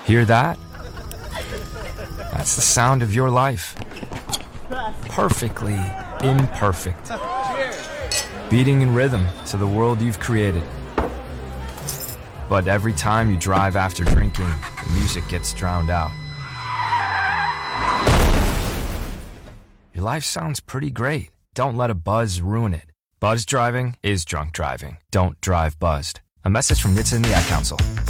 Hear that? That's the sound of your life. Perfectly imperfect. Beating in rhythm to the world you've created. But every time you drive after drinking, the music gets drowned out. Your life sounds pretty great. Don't let a buzz ruin it. Buzz driving is drunk driving. Don't drive buzzed. A message from NHTSA and the Ad Council.